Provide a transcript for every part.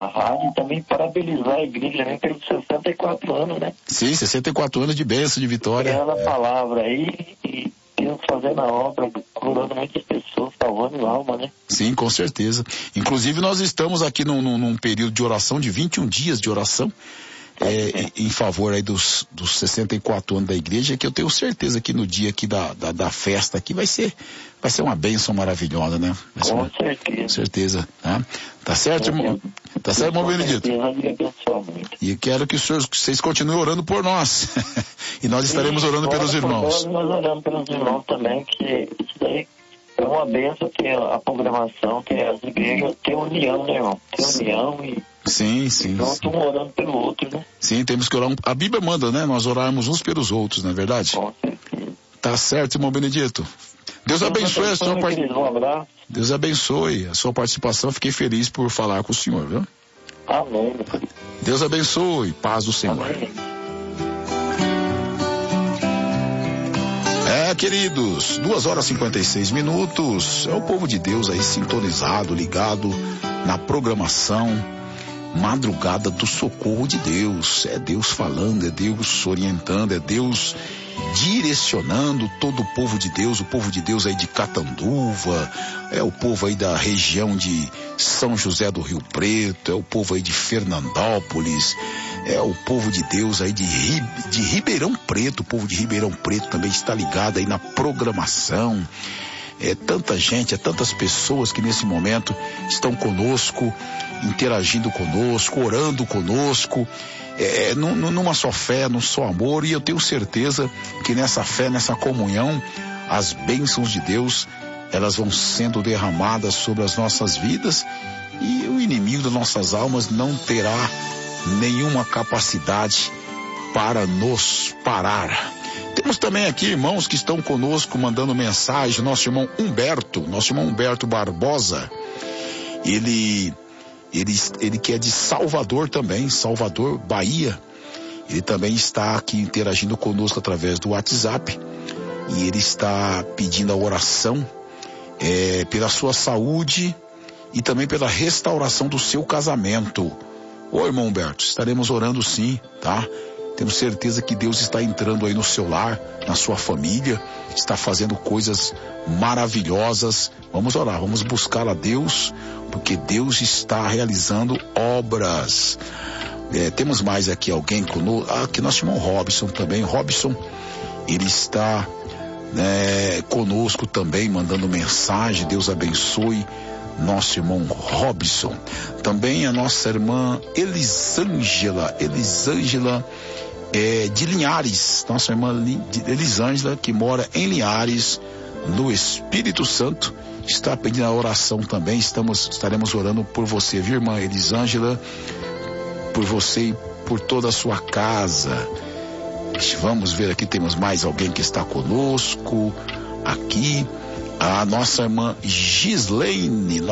rádio e também parabenizar a igreja, né, pelos 64 anos, né? Sim, 64 anos de bênção, de vitória. Criando a palavra aí e Deus fazendo a obra, curando muitas pessoas, salvando alma, né? Sim, com certeza. Inclusive nós estamos aqui num período de oração, de 21 dias de oração, em favor aí dos 64 anos da igreja, que eu tenho certeza que no dia aqui da festa aqui vai ser uma bênção maravilhosa, né? Com certeza. Né? Tá certo, irmão? Tá certo, irmão Benedito? E quero que vocês continuem orando por nós. E nós estaremos orando pelos irmãos. Nós oramos pelos irmãos também, que isso daí é uma bênção, que a programação, que as igrejas têm união, né, irmão? Tem união e... Sim. Então, estamos orando pelo outro, né? Sim, temos que orar. A Bíblia manda, né? Nós orarmos uns pelos outros, não é verdade? Com certeza. Tá certo, irmão Benedito. Deus abençoe a sua participação. Deus abençoe a sua participação. Fiquei feliz por falar com o senhor, viu? Amém. Deus abençoe. Paz do Senhor. Amém. Queridos, 2h56. É o povo de Deus aí sintonizado, ligado na programação Madrugada do Socorro de Deus. É Deus falando, é Deus orientando, é Deus direcionando todo o povo de Deus aí de Catanduva, é o povo aí da região de São José do Rio Preto, é o povo aí de Fernandópolis, é o povo de Deus aí de Ribeirão Preto. O povo de Ribeirão Preto também está ligado aí na programação. É tanta gente, é tantas pessoas que nesse momento estão conosco, interagindo conosco, orando conosco, numa só fé, num só amor. E eu tenho certeza que nessa fé, nessa comunhão, as bênçãos de Deus, elas vão sendo derramadas sobre as nossas vidas, e o inimigo das nossas almas não terá nenhuma capacidade para nos parar. Temos também aqui irmãos que estão conosco mandando mensagem. Nosso irmão Humberto Barbosa, ele que é de Salvador também, Salvador, Bahia. Ele também está aqui interagindo conosco através do WhatsApp, e ele está pedindo a oração pela sua saúde e também pela restauração do seu casamento. Ô irmão Humberto, estaremos orando sim, tá? Temos certeza que Deus está entrando aí no seu lar, na sua família, está fazendo coisas maravilhosas. Vamos orar, vamos buscar a Deus, porque Deus está realizando obras. Temos mais aqui alguém conosco, aqui nosso irmão Robson também. Robson, ele está conosco também, mandando mensagem. Deus abençoe nosso irmão Robson. Também a nossa irmã Elisângela de Linhares, nossa irmã Elisângela, que mora em Linhares, no Espírito Santo, está pedindo a oração também. Estaremos orando por você, viu, irmã Elisângela, por você e por toda a sua casa. Vamos ver aqui, temos mais alguém que está conosco aqui. A nossa irmã Gislaine,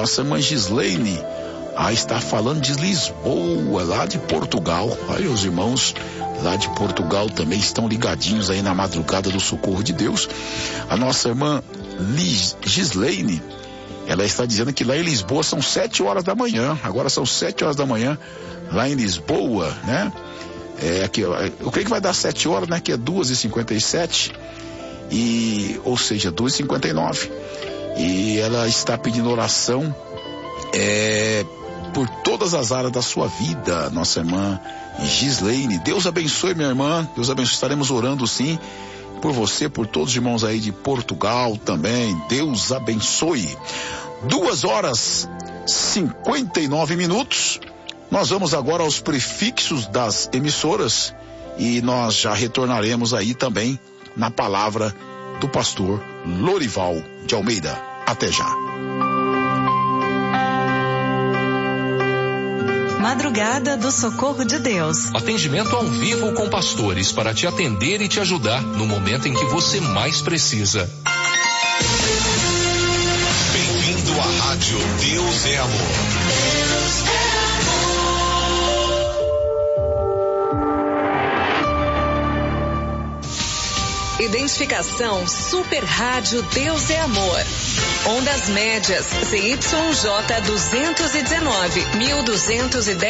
está falando de Lisboa, lá de Portugal. Aí os irmãos lá de Portugal também estão ligadinhos aí na Madrugada do Socorro de Deus. A nossa irmã Gislaine, ela está dizendo que lá em Lisboa são 7 horas da manhã. Agora são 7 horas da manhã lá em Lisboa, né? Aqui, eu creio que vai dar 7 horas, né? Que é 2h57. Ou seja, 2h59. E ela está pedindo oração por todas as áreas da sua vida, nossa irmã Gislaine. Deus abençoe, minha irmã. Deus abençoe. Estaremos orando sim por você, por todos os irmãos aí de Portugal também. Deus abençoe. 2h59. Nós vamos agora aos prefixos das emissoras, e nós já retornaremos aí também na palavra do pastor Lorival de Almeida. Até já. Madrugada do Socorro de Deus. Atendimento ao vivo com pastores para te atender e te ajudar no momento em que você mais precisa. Bem-vindo à Rádio Deus é Amor. Deus é amor. Identificação Super Rádio Deus é Amor. Ondas médias, ZYJ 219, 1210